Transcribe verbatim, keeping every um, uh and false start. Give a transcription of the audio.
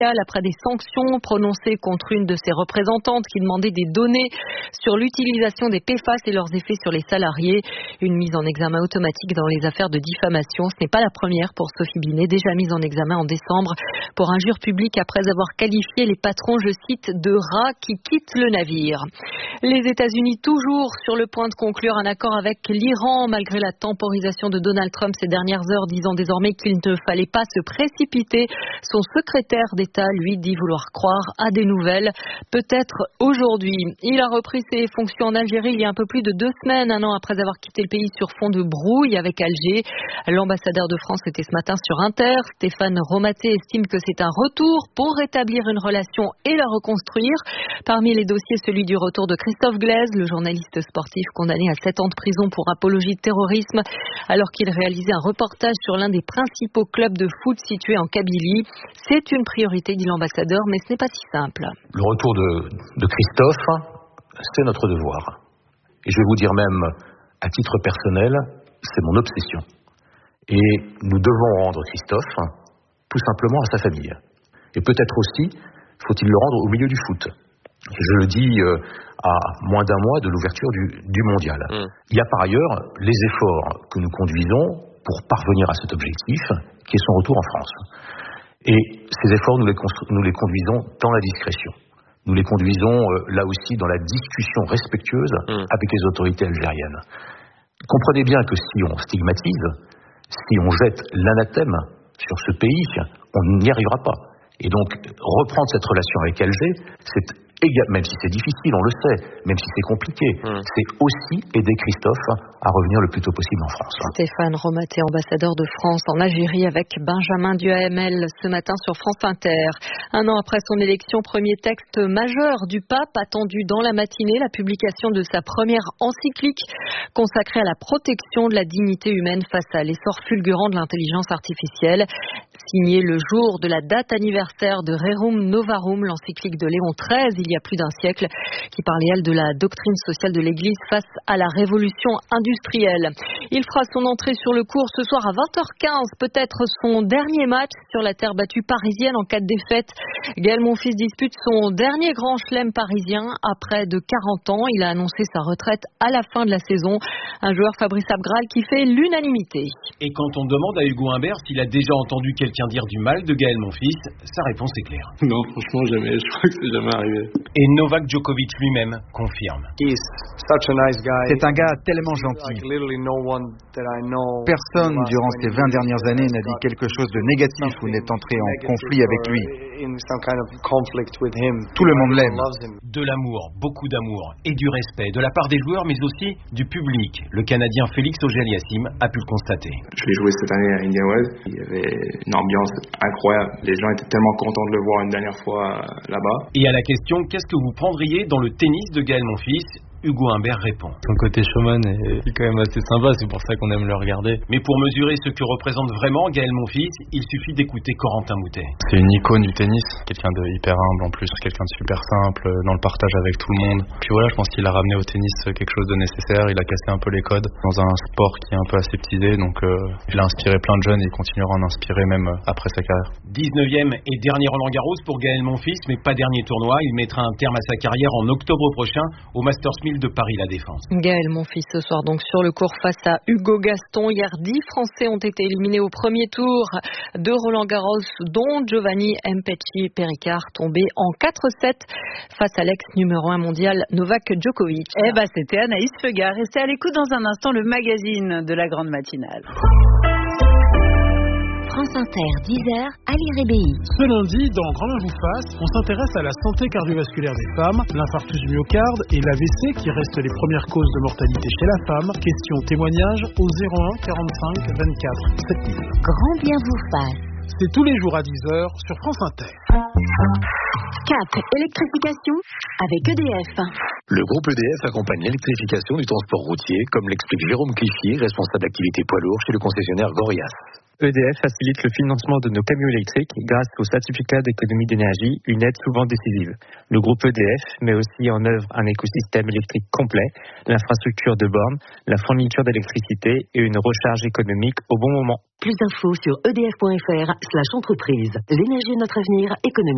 après des sanctions prononcées contre une de ses représentantes qui demandait des données sur l'utilisation des P F A S et leurs effets sur les salariés. Une mise en examen automatique dans les affaires de diffamation. Ce n'est pas la première pour Sophie Binet, déjà mise en examen en décembre pour injure publique après avoir qualifié les patrons, je cite, de rats qui quittent le navire. Les États-Unis toujours sur le point de conclure un accord avec l'Iran malgré la temporisation de Donald Trump ces dernières heures, disant désormais qu'il ne fallait pas se précipiter. Son secrétaire d'État, lui, dit vouloir croire à des nouvelles, peut-être aujourd'hui. Il a repris ses fonctions en Algérie il y a un peu plus de deux semaines, un an après avoir quitté le pays sur fond de brouille avec Alger. L'ambassadeur de France était ce matin sur Inter. Stéphane Romaté estime que c'est un retour pour rétablir une relation et la reconstruire. Parmi les dossiers, celui du retour de Christophe Glaise, le journaliste sportif condamné à sept ans de prison pour apologie de terrorisme, alors qu'il réalisait un reportage sur l'un des principaux clubs de foot situés en Kabylie. C'est une priorité, dit l'ambassadeur, mais ce n'est pas si simple. Le retour de, de Christophe, c'est notre devoir. Et je vais vous dire même, à titre personnel, c'est mon obsession. Et nous devons rendre Christophe tout simplement à sa famille. Et peut-être aussi, faut-il le rendre au milieu du foot. Et je le dis euh, à moins d'un mois de l'ouverture du, du mondial. Mmh. Il y a par ailleurs les efforts que nous conduisons pour parvenir à cet objectif, qui est son retour en France. Et ces efforts, nous les, constru- nous les conduisons dans la discrétion. Nous les conduisons euh, là aussi dans la discussion respectueuse mmh. avec les autorités algériennes. Comprenez bien que si on stigmatise, si on jette l'anathème sur ce pays, on n'y arrivera pas. Et donc, reprendre cette relation avec Alger, c'est égal, même si c'est difficile, on le sait, même si c'est compliqué, mmh. c'est aussi aider Christophe à revenir le plus tôt possible en France. Stéphane Romaté, ambassadeur de France en Algérie avec Benjamin Duhamel ce matin sur France Inter. Un an après son élection, premier texte majeur du pape attendu dans la matinée, la publication de sa première encyclique consacrée à la protection de la dignité humaine face à l'essor fulgurant de l'intelligence artificielle. Signée le jour de la date anniversaire de Rerum Novarum, l'encyclique de Léon treize, il y a plus d'un siècle, qui parlait, elle, de la doctrine sociale de l'Église face à la révolution industrielle. Il fera son entrée sur le court ce soir à vingt heures quinze, peut-être son dernier match sur la terre battue parisienne en cas de défaite. Gaël Monfils dispute son dernier grand chelem parisien à près de quarante ans. Il a annoncé sa retraite à la fin de la saison. Un joueur, Fabrice Abgral, qui fait l'unanimité. Et quand on demande à Hugo Humbert s'il a déjà entendu quelqu'un dire du mal de Gaël Monfils, sa réponse est claire. Non, franchement, jamais. Je crois que c'est jamais arrivé. Et Novak Djokovic lui-même confirme. C'est un gars tellement gentil. Personne durant ces vingt dernières années n'a dit quelque chose de négatif ou n'est entré en conflit avec lui. Tout le monde l'aime. De l'amour, beaucoup d'amour et du respect de la part des joueurs mais aussi du public. Le Canadien Félix Auger-Aliassime a pu le constater. Je l'ai joué cette année à Indian Wells. Il y avait une ambiance incroyable. Les gens étaient tellement contents de le voir une dernière fois là-bas. Et à la question, qu'est-ce que vous prendriez dans le tennis de Gaël Monfils ? Hugo Humbert répond. Son côté showman est quand même assez sympa, c'est pour ça qu'on aime le regarder. Mais pour mesurer ce que représente vraiment Gaël Monfils, il suffit d'écouter Corentin Moutet. C'est une icône du tennis, quelqu'un de hyper humble en plus, quelqu'un de super simple, dans le partage avec tout le monde. Puis voilà, je pense qu'il a ramené au tennis quelque chose de nécessaire, il a cassé un peu les codes dans un sport qui est un peu aseptisé, donc euh, il a inspiré plein de jeunes et il continuera à en inspirer même après sa carrière. dix-neuvième et dernier Roland Garros pour Gaël Monfils, mais pas dernier tournoi. Il mettra un terme à sa carrière en octobre prochain au Masters mille de Paris La Défense. Gaël Monfils ce soir donc sur le court face à Hugo Gaston. Hier, dix Français ont été éliminés au premier tour de Roland Garros, dont Giovanni Mpetshi Perricard, tombé en quatre sept face à l'ex numéro un mondial Novak Djokovic. Eh ben, c'était Anaïs Fegard. Restez à l'écoute dans un instant, le magazine de la grande matinale. France Inter, dix heures, Ali Rébéi. Ce lundi, dans Grand Linge vous fasse, on s'intéresse à la santé cardiovasculaire des femmes, l'infarctus du myocarde et l'A V C qui restent les premières causes de mortalité chez la femme. Question témoignage au zéro un quarante-cinq vingt-quatre sept mille. Grand bien vous fasse. C'est tous les jours à dix heures sur France Inter. Cap électrification avec E D F. Le groupe E D F accompagne l'électrification du transport routier, comme l'explique Jérôme Clichy, responsable d'activité poids lourd chez le concessionnaire Gorias. E D F facilite le financement de nos camions électriques grâce au certificat d'économie d'énergie, une aide souvent décisive. Le groupe E D F met aussi en œuvre un écosystème électrique complet, l'infrastructure de bornes, la fourniture d'électricité et une recharge économique au bon moment. Plus d'infos sur edf point fr slash entreprise. L'énergie est notre avenir, économie.